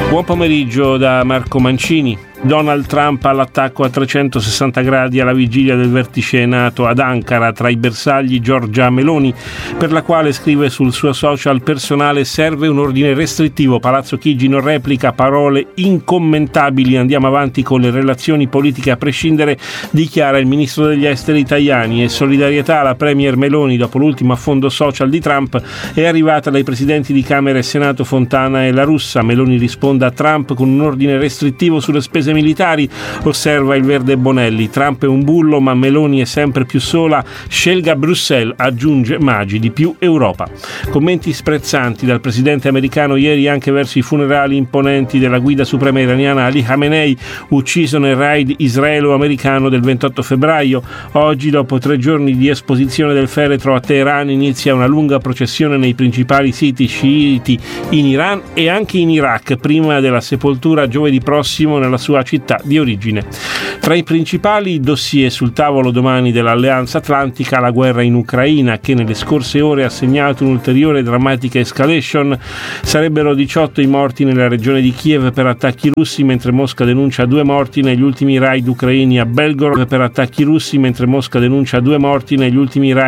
Buon pomeriggio da Marco Mancini. Donald Trump all'attacco a 360 gradi alla vigilia del vertice NATO ad Ankara, tra i bersagli Giorgia Meloni, per la quale scrive sul suo social personale: serve un ordine restrittivo. Palazzo Chigi non replica, parole incommentabili, andiamo avanti con le relazioni politiche a prescindere, dichiara il ministro degli esteri Tajani. E solidarietà alla premier Meloni dopo l'ultimo affondo social di Trump è arrivata dai presidenti di Camera e Senato Fontana e La Russa. Meloni risponde a Trump con un ordine restrittivo sulle spese militari, osserva il Verde Bonelli. Trump è un bullo, ma Meloni è sempre più sola, scelga Bruxelles, aggiunge Maggi, di più Europa. Commenti sprezzanti dal presidente americano ieri anche verso i funerali imponenti della guida suprema iraniana Ali Khamenei, ucciso nel raid israelo-americano del 28 febbraio. Oggi, dopo 3 giorni di esposizione del feretro a Teheran, inizia una lunga processione nei principali siti sciiti in Iran e anche in Iraq, prima della sepoltura giovedì prossimo nella sua città di origine. Tra i principali dossier sul tavolo domani dell'Alleanza Atlantica, la guerra in Ucraina, che nelle scorse ore ha segnato un'ulteriore drammatica escalation. Sarebbero 18 i morti nella regione di Kiev per attacchi russi, mentre Mosca denuncia 2 morti negli ultimi raid ucraini a Belgorod per attacchi russi, mentre Mosca denuncia 2 morti negli ultimi raid